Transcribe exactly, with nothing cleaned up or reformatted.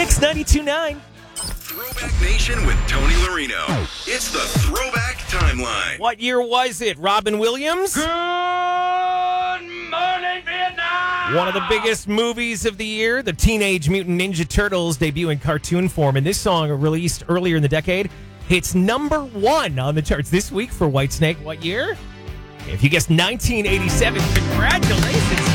Mix ninety-two point nine. Throwback Nation with Tony Marino. It's the Throwback Timeline. What year was it? Robin Williams? Good morning, Vietnam! One of the biggest movies of the year, the Teenage Mutant Ninja Turtles debut in cartoon form. And this song, released earlier in the decade, hits number one on the charts this week for Whitesnake. What year? If you guessed nineteen eighty-seven, congratulations.